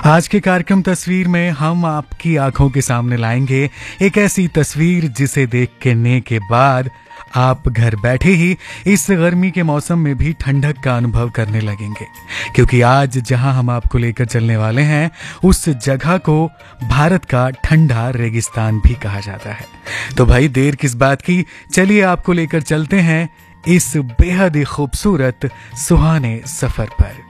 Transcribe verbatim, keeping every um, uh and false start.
आज के कार्यक्रम तस्वीर में हम आपकी आंखों के सामने लाएंगे एक ऐसी तस्वीर जिसे देखने के बाद आप घर बैठे ही इस गर्मी के मौसम में भी ठंडक का अनुभव करने लगेंगे, क्योंकि आज जहां हम आपको लेकर चलने वाले हैं उस जगह को भारत का ठंडा रेगिस्तान भी कहा जाता है। तो भाई देर किस बात की, चलिए आपको लेकर चलते हैं इस बेहद ही खूबसूरत सुहाने सफर पर।